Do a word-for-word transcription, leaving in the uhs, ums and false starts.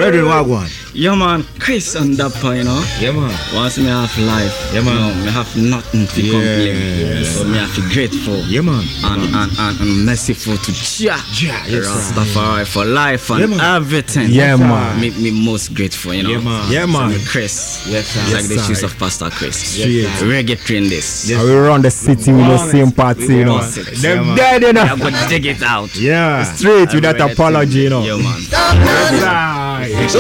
Brethren, Wagwan. Yeah, man, Chris and Dapper, you know. Yeah, man. Once me have life, yeah, man. You know, me have nothing to yeah, complain. Yeah. So me have to grateful. Yeah, man. And, and, and, and merciful to Jah. Jah, yes, Rastafari for life and yeah, everything. Yeah, man. Make me most grateful, you know. Yeah, man. Yeah, man. So Chris. Yes, sir. Like Yes, the sir. shoes of Pastor Chris. Yes, Reggae train this. Yes. We run the city with the same party, you know. Them yeah, dead, you know. I'm gonna dig it out. Yeah. Straight without ready to- apology, you know. Yeah, man. Yes, sir. So